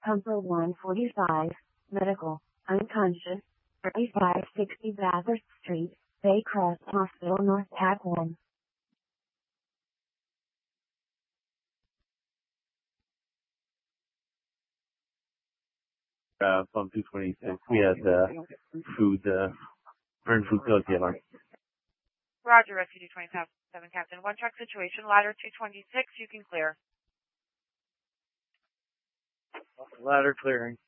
Pumper 145, medical, unconscious, 3560 Bathurst Street, Baycross Hospital North, Pack 1. From 226, we had food, burn food cook alarm. Roger, Rescue 227, Captain. One truck situation, ladder 226, you can clear. Ladder clearing.